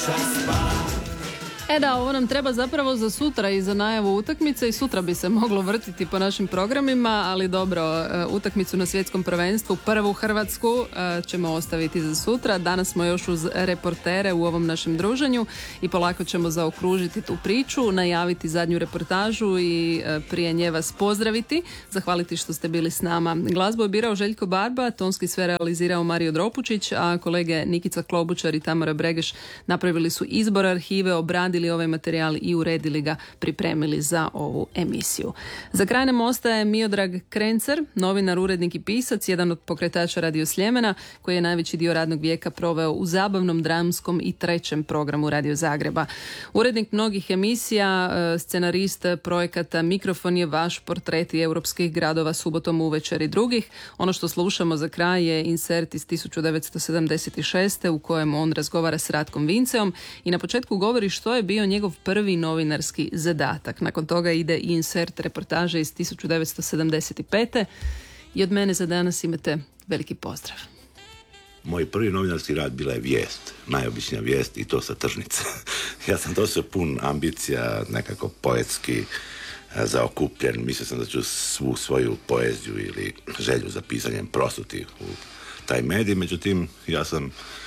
Da, ovo nam treba zapravo za sutra i za najavu utakmice i sutra bi se moglo vrtiti po našim programima, ali dobro, utakmicu na svjetskom prvenstvu, prvu Hrvatsku, ćemo ostaviti za sutra. Danas smo još uz reportere u ovom našem druženju i polako ćemo zaokružiti tu priču, najaviti zadnju reportažu i prije nje vas pozdraviti, zahvaliti što ste bili s nama. Glazbu je birao Željko Barba, tonski sve realizirao Mario Dropučić, a kolege Nikica Klobučar i Tamara Bregeš napravili su izbor arhive, obradili ovaj materijal i uredili ga, pripremili za ovu emisiju. Za kraj nam ostaje Miodrag Krencer, novinar, urednik i pisac, jedan od pokretača Radio Sljemena, koji je najveći dio radnog vijeka proveo u zabavnom, dramskom i trećem programu Radio Zagreba. Urednik mnogih emisija, scenarist projekata Mikrofon je vaš, portreti europskih gradova subotom uvečer i drugih. Ono što slušamo za kraj je insert iz 1976. u kojem on razgovara s Ratkom Vinceom i na početku govori što je bio njegov prvi novinarski zadatak. Nakon toga ide i insert reportaže iz 1975. I od mene za danas imate veliki pozdrav. Moj prvi novinarski rad bila je vijest, najobičnija vijest i to sa tržnice. Ja sam dosta pun ambicija, nekako poetski zaokupljen. Mislio sam da ću svu svoju poeziju ili želju za pisanjem prosuti u taj medij, međutim ja sam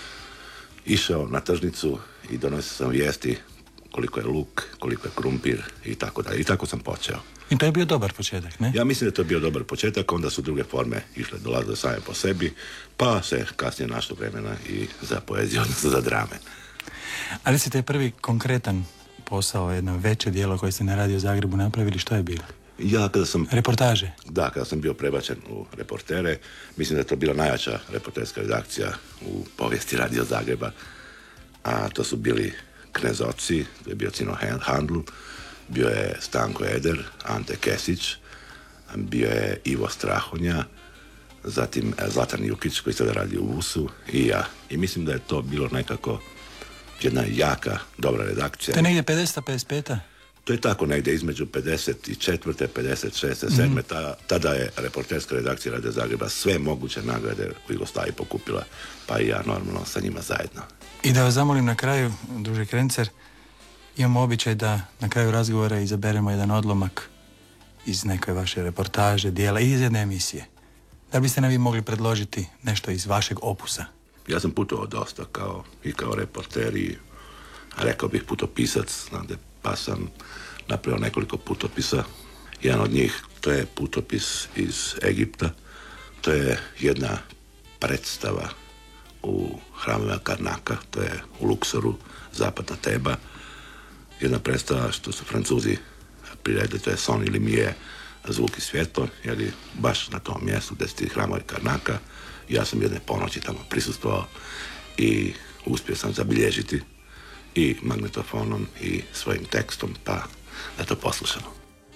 išao na tržnicu i donosio sam vijesti koliko je luk, koliko je krumpir i tako dalje. I tako sam počeo. I to je bio dobar početak, ne? Ja mislim da je to bio dobar početak, onda su druge forme išle, dolazile same po sebi, pa se kasnije našlo vremena i za poeziju, odnosno za drame. Ali si taj prvi konkretan posao, jedno veće djelo koje ste na Radio Zagrebu napravili, što je bilo? Ja kada sam... Reportaže? Da, kada sam bio prebačen u reportere, mislim da je to bila najjača reporterska redakcija u povijesti Radio Zagreba. A to su bili Knezoci, to je bio Cino Handlu, bio je Stanko Eder, Ante Kesić, bio je Ivo Strahonja, zatim Zlatan Jukić koji sada radi u VUS-u i ja. I mislim da je to bilo nekako jedna jaka, dobra redakcija. To je negdje 50-55? To je tako negdje između 54. 56. 7. Tada je reporterska redakcija Radio Zagreba sve moguće nagrade u Jugoslaviji pokupila, pa i ja normalno sa njima zajedno. I da vas zamolim na kraju, druže Krencer, imamo običaj da na kraju razgovora izaberemo jedan odlomak iz neke vaše reportaže, dijela i iz jedne emisije. Da biste nam vi mogli predložiti nešto iz vašeg opusa? Ja sam putovao dosta kao reporter i rekao bih putopisac, pa sam napravio nekoliko putopisa. Jedan od njih, to je putopis iz Egipta. To je jedna predstava u hramovima Karnaka, to je u Luksoru, zapadna Teba. Jedna predstava što su Francuzi priredili, to je Son ili Mije, zvuk i svjetlo, jer baš na tom mjestu gdje su ti hramovi Karnaka. Ja sam jedne ponoći tamo prisustvovao i uspio sam zabilježiti i magnetofonom i svojim tekstom, pa da to poslušamo.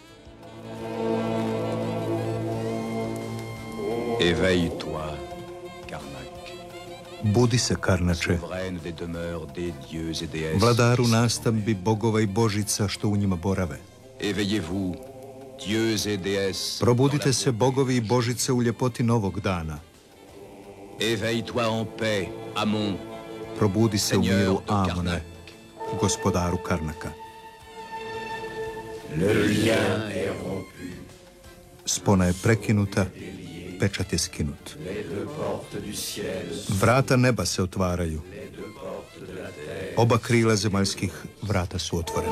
Éveille-toi, Karnak. Budi se, Karnače, vladaru nastambi bogova i božica što u njima borave. Éveillez-vous, dieux et déesses. Probudite se, bogovi i božice, u ljepoti novog dana. Éveille-toi en paix, Amon. Probudi se u miru, Amone, gospodaru Karnaka. Le lien est rompu. Spona je prekinuta, pečat je skinut. Les deux portes du ciel. Vrata neba se otvaraju. Les deux portes de la terre. Oba krila zemaljskih vrata su otvorena.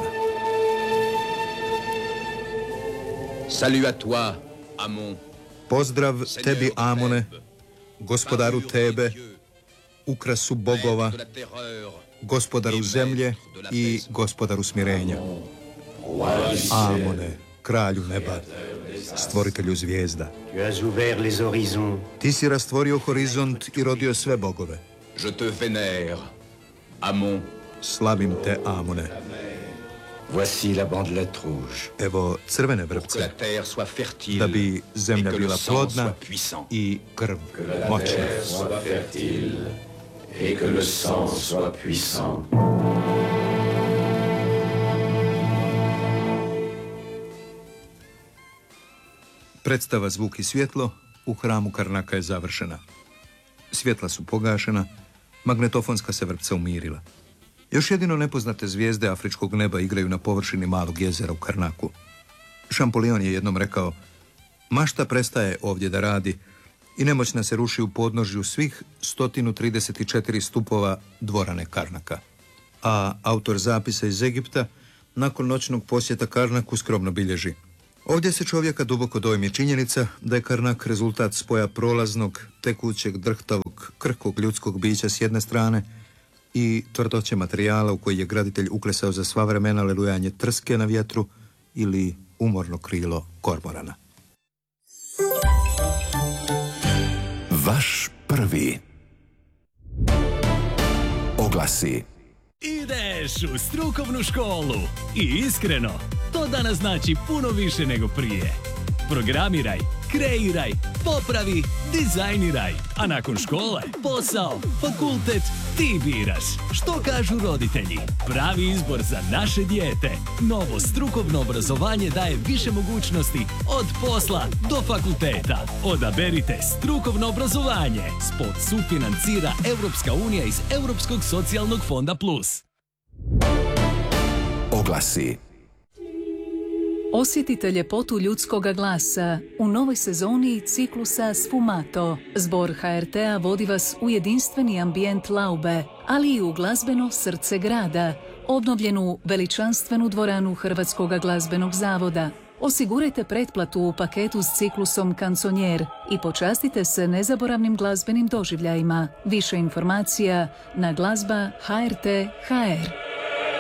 Salut à toi, Amon. Pozdrav tebi, Amone, gospodaru Tebe, ukrasu bogova, gospodaru zemlje i gospodaru smirenja. Amone, kralju neba, stvoritelju zvijezda. Tu as ouvert les horizons. Ti si rastvorio horizont i rodio sve bogove. Je te vénère, Amon. Slavim te, Amone. Voici la bandelette rouge. Evo crvene Pour que la vrpce, terre soit fertile da bi zemlja et que le bila sang plodna soit puissant. i krv Que la moćna. terre soit fertile et que le sang soit puissant. Predstava Zvuk i svjetlo u hramu Karnaka je završena. Svjetla su pogašena, magnetofonska se vrpca umirila. Još jedino nepoznate zvijezde afričkog neba igraju na površini malog jezera u Karnaku. Šampolion je jednom rekao: mašta prestaje ovdje da radi i nemoćna se ruši u podnožju svih 134 stupova dvorane Karnaka. A autor zapisa iz Egipta nakon noćnog posjeta Karnaku skromno bilježi: ovdje se čovjeka duboko dojmi činjenica da je Karnak rezultat spoja prolaznog, tekućeg, drhtavog, krhkog ljudskog bića s jedne strane i tvrdoće materijala u koji je graditelj uklesao za sva vremena lelujanje trske na vjetru ili umorno krilo kormorana. Vaš prvi. Oglasi. Ideš u strukovnu školu i iskreno, to danas znači puno više nego prije. Programiraj, kreiraj, popravi, dizajniraj, a nakon škole, posao, fakultet, ti biraš. Što kažu roditelji? Pravi izbor za naše dijete. Novo strukovno obrazovanje daje više mogućnosti od posla do fakulteta. Odaberite strukovno obrazovanje. Spot sufinancira Europska unija iz Europskog socijalnog fonda Plus. Oglasi. Osjetite ljepotu ljudskoga glasa u novoj sezoni ciklusa Sfumato. Zbor HRT-a vodi vas u jedinstveni ambijent Laube, ali i u glazbeno srce grada, obnovljenu veličanstvenu dvoranu Hrvatskog glazbenog zavoda. Osigurajte pretplatu u paketu s ciklusom Kanconier i počastite se nezaboravnim glazbenim doživljajima. Više informacija na glazba HRT.hr.